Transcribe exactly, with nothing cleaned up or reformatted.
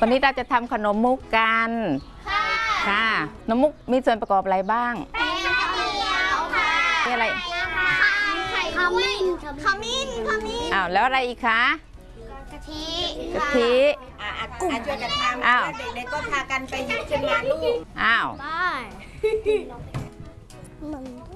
วันนี้เราจะทำขนมมุกกันค่ะขนมมุกมีส่วนประกอบอะไรบ้างแป้งข้าวเหนียวค่ะมีอะไรขมิ้นขมิ้นขมิ้นอ้าวแล้วอะไรอีกคะกะทิกะทิอ่ะช่วยกันทำแล้วเด็กๆก็พากันไปหยิบขึ้นมาลูกอ้าวได้